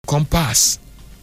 come pass.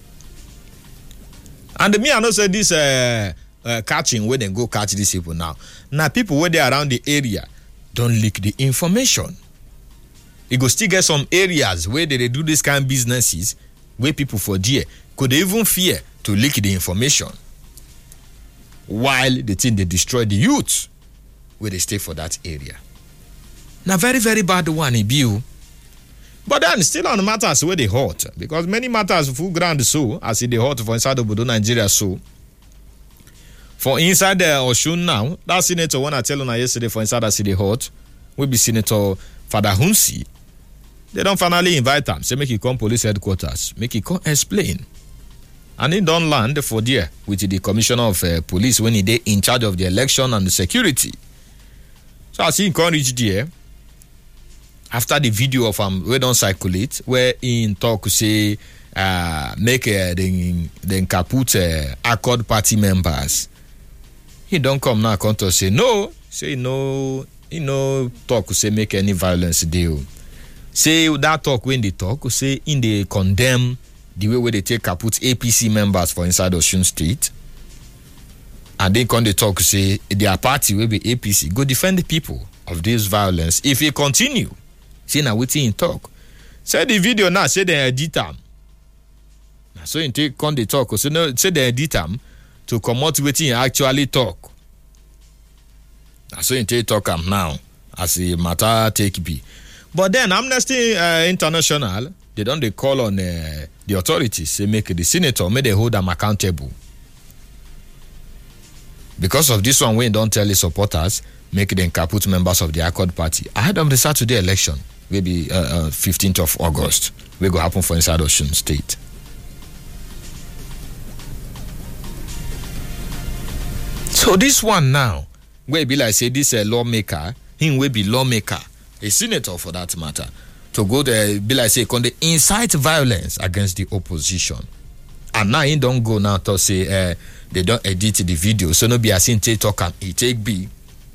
And me, I know say this catching where they go catch these people now. Now people where they around the area don't leak the information. You go still get some areas where they do this kind of businesses where people for there could even fear to leak the information while the thing they destroy the youth where they stay for that area. Now very, very bad one, Ibiu. But then still on matters where they hot, because many matters full ground so as they hot for inside of Bodo Nigeria so. For inside the Oshun now, that senator one I tell you yesterday for inside that city hot will be Senator Father Hunsi. They don't finally invite him, say make he come police headquarters, make he come explain. And he don't land for there with the commissioner of police when he dey in charge of the election and the security. So as he come reach there, after the video of him we don't circulate, where he talk say make the kaput Accord party members. He don't come now come to say no, say no, he no talk say make any violence deal. Say that talk when they talk, say in they condemn the way where they take kaput APC members for inside Osun State. And they come they talk say their party will be APC. Go defend the people of this violence. If he continue, say now waiting in talk. Say the video now, say they edit them. So in take come they talk, so no, say they edit them to come out waiting actually talk. So in take talk am now as the matter take be. But then Amnesty International, they don't they call on the authorities, say make the senator, may they hold them accountable. Because of this one, we don't tell the supporters, make them kaput members of the Accord Party. Ahead of the Saturday election, maybe 15th of August, will go happen for inside Osun State. So this one now, where be like say this lawmaker, him will be lawmaker, a senator for that matter, to go there, be like say, can they incite violence against the opposition? And now he don't go now to say they don't edit the video, so no be as in take talk and he take B.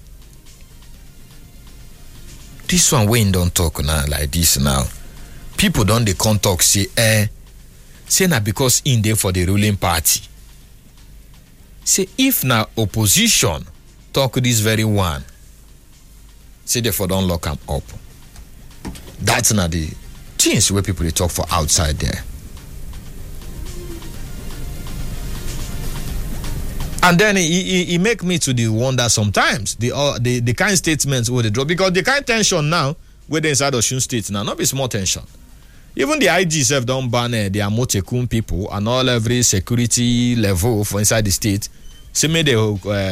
This one when don't talk now like this now. People don't they come talk say say na because in there for the ruling party. Say if now opposition talk this very one, say therefore don't lock them up. That's not the things where people they talk for outside there. And then he make me to the wonder sometimes the kind of statements where they draw, because the kind of tension now where they inside Osun State now not be small tension. Even the IG self don't ban the Amotekun people and all every security level for inside the state. Say may they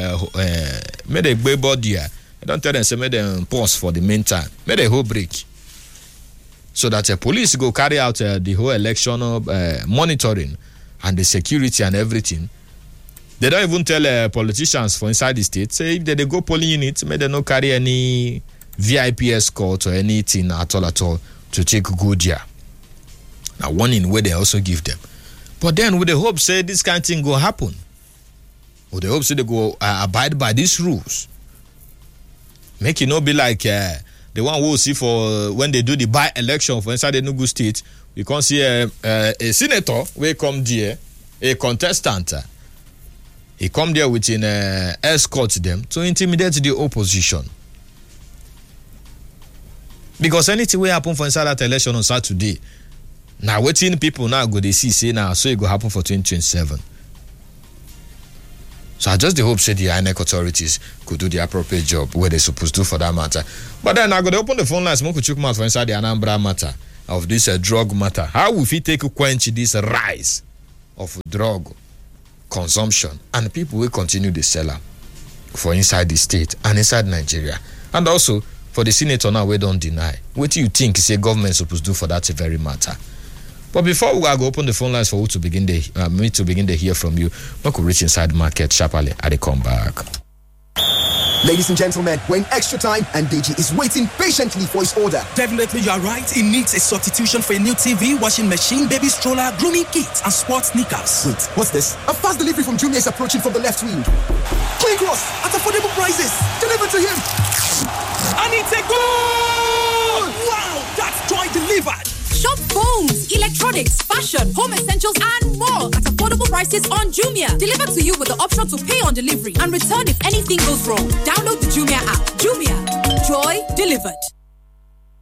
go body here. I don't tell them say may they pause for the meantime. May they whole break. So that the police go carry out the whole election monitoring and the security and everything. They don't even tell politicians for inside the state, say if they go polling units, may they not carry any VIP escort or anything at all to take good there. Now warning where they also give them. But then with the hope say this kind of thing go happen. With the hope say they go abide by these rules. Make it not be like the one we'll see for when they do the by-election for inside the Enugu State. We can see a senator will come there, a contestant. He come there with an escort them to intimidate the opposition. Because anything will happen for inside that election on Saturday. Now waiting people now go they see say now so it go happen for 2027. So I just the hope say the INEC authorities could do the appropriate job where they supposed to for that matter. But then I go to open the phone lines, Moku Chukma for inside the Anambra matter of this drug matter. How will we take quench this rise of drug consumption and people will continue the seller for inside the state and inside Nigeria? And also for the senator now we don't deny. What do you think say government supposed to do for that very matter? But before we go open the phone lines for me to begin to hear from you, we could reach inside market sharply at the come back. Ladies and gentlemen, we're in extra time and Deji is waiting patiently for his order. Definitely, you are right. It needs a substitution for a new TV, washing machine, baby stroller, grooming kit, and sports sneakers. Wait, what's this? A fast delivery from Jumia is approaching from the left wing. Clean Cross at affordable prices. Deliver to him. And it's a goal! Wow, that's joy delivered. Shop phones, electronics, fashion, home essentials, and more at affordable prices on Jumia. Delivered to you with the option to pay on delivery and return if anything goes wrong. Download the Jumia app. Jumia, joy delivered.